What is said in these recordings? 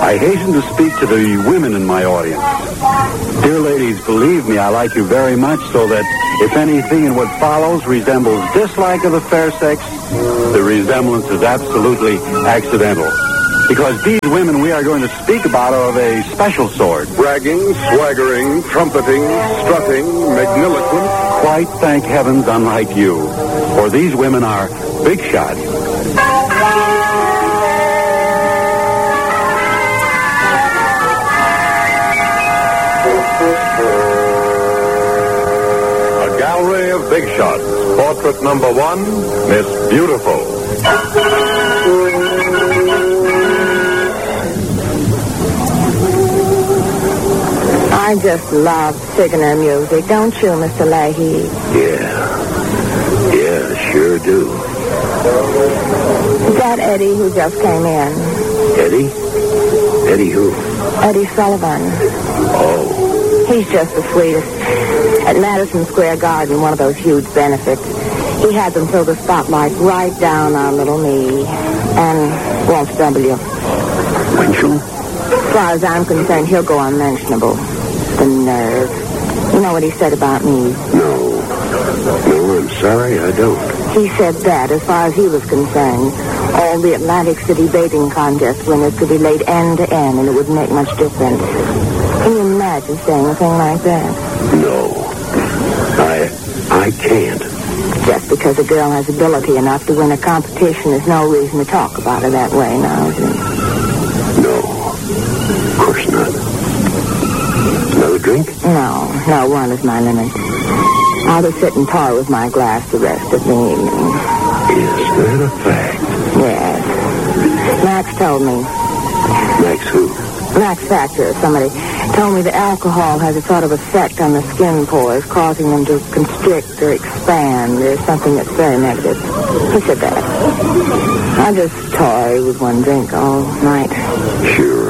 I hasten to speak to the women in my audience. Dear ladies, believe me, I like you very much, so that if anything in what follows resembles dislike of the fair sex, the resemblance is absolutely accidental. Because these women we are going to speak about are of a special sort. Bragging, swaggering, trumpeting, strutting, magniloquent. Quite, thank heavens, unlike you. For these women are big shots. A gallery of big shots. Portrait number 1, Miss Beautiful. I just love Signer music, don't you, Mr. Leahy? Yeah, sure do. Is that Eddie who just came in? Eddie? Eddie who? Eddie Sullivan. Oh. He's just the sweetest. At Madison Square Garden, one of those huge benefits, he had them throw the spotlight right down our little me. And Walter W. Winchell? As far as I'm concerned, he'll go unmentionable. The nerve. You know what he said about me? No, I'm sorry, I don't. He said that, as far as he was concerned, all the Atlantic City bathing contest winners could be laid end to end, and it wouldn't make much difference. Can you imagine saying a thing like that? No, I can't. Just because a girl has ability enough to win a competition is no reason to talk about her that way now, is it? No, of course not. Another drink? No, one is my limit. I'll just sit and toy with my glass the rest of the evening. Is that a fact? Yes. Max told me. Max who? Max Factor, somebody, told me that alcohol has a sort of effect on the skin pores, causing them to constrict or expand. There's something that's very negative. He said that. I'll just toy with one drink all night. Sure.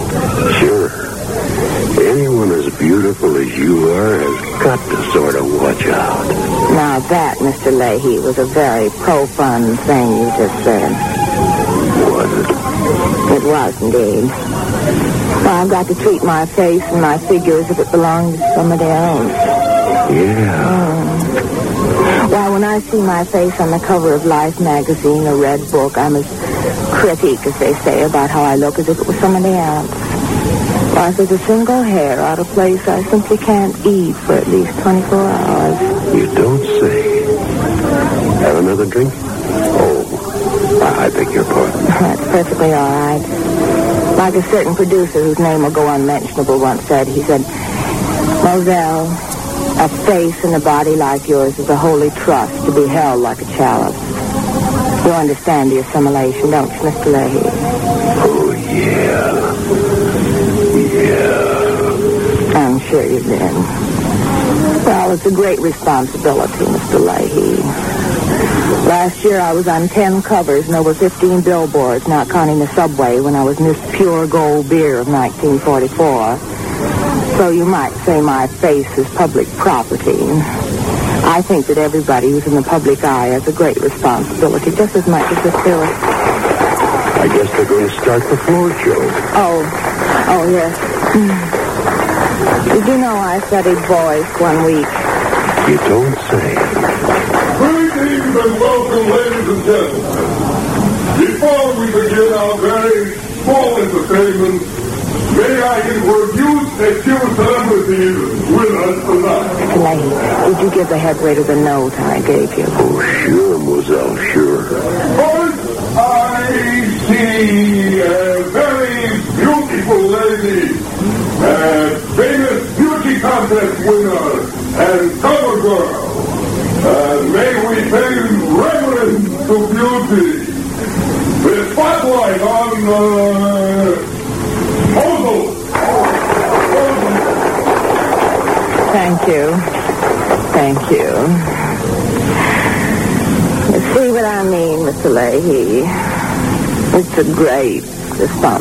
Anyone as beautiful as you are has got to sort of watch out. Now that, Mr. Leahy, was a very pro-fun thing you just said. Was it? It was, indeed. Well, I've got to treat my face and my figure as if it belonged to somebody else. Yeah. Well, when I see my face on the cover of Life magazine or Red Book, I'm as critique, as they say, about how I look as if it was somebody else. Well, if there's a single hair out of place, I simply can't eat for at least 24 hours. You don't say. Have another drink? Oh, I beg your pardon. That's perfectly all right. Like a certain producer whose name will go unmentionable once said, he said, Moselle, a face and a body like yours is a holy trust to be held like a chalice. You understand the assimilation, don't you, Mr. Leahy? Oh, yeah. I'm sure you did. Well, it's a great responsibility, Mr. Leahy. Last year I was on 10 covers and over 15 billboards, not counting the subway, when I was Miss Pure Gold Beer of 1944. So you might say my face is public property. I think that everybody who's in the public eye has a great responsibility, just as much as the spirit. I guess they're going to start the floor show. Oh, yes. Did you know I studied voice 1 week? You don't say. Greetings and welcome, ladies and gentlemen. Before we begin our very small entertainment, may I introduce a few celebrities with us tonight. Leahy, did you give the head waiter the note I gave you? Oh, sure, Moselle, sure. First, I see a very beautiful lady, a famous beauty contest winner and cover girl. May we pay reverence to beauty. The spotlight on Moselle. Thank you. You see what I mean, Mr. Leahy? It's a great responsibility.